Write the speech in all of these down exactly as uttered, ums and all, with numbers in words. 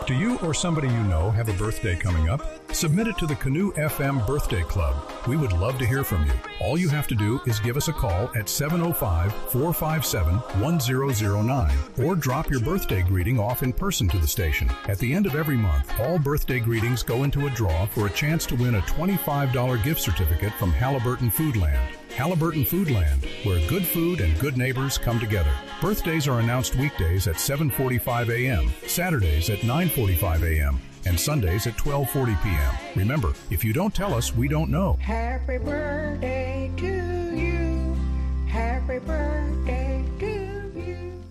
Do you or somebody you know have a birthday coming up? Submit it to the Canoe F M Birthday Club. We would love to hear from you. All you have to do is give us a call at seven oh five, four five seven, one oh oh nine or drop your birthday greeting off in person to the station. At the end of every month, all birthday greetings go into a draw for a chance to win a twenty-five dollars gift certificate from Halliburton Foodland. Halliburton Foodland, where good food and good neighbors come together. Birthdays are announced weekdays at seven forty-five a.m., Saturdays at nine forty-five a.m., and Sundays at twelve forty p.m. Remember, if you don't tell us, we don't know. Happy birthday to you. Happy birthday to you.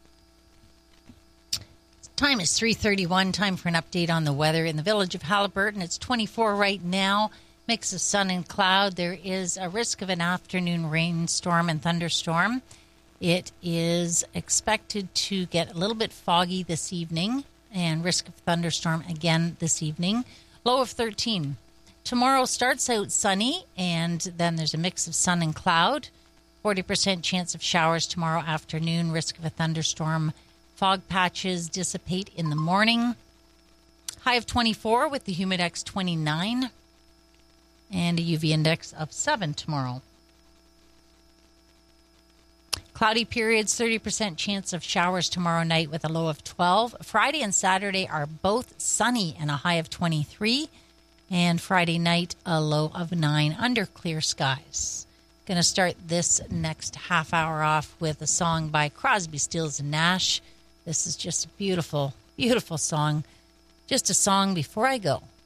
Time is three thirty-one. Time for an update on the weather in the village of Halliburton. It's twenty-four right now. Mix of sun and cloud. There is a risk of an afternoon rainstorm and thunderstorm. It is expected to get a little bit foggy this evening and risk of thunderstorm again this evening. Low of thirteen. Tomorrow starts out sunny and then there's a mix of sun and cloud. forty percent chance of showers tomorrow afternoon. Risk of a thunderstorm. Fog patches dissipate in the morning. High of twenty-four with the Humidex twenty-nine. And a U V index of seven tomorrow. Cloudy periods, thirty percent chance of showers tomorrow night with a low of twelve. Friday and Saturday are both sunny and a high of twenty-three. And Friday night, a low of nine under clear skies. Going to start this next half hour off with a song by Crosby, Stills and Nash. This is just a beautiful, beautiful song. Just a song before I go.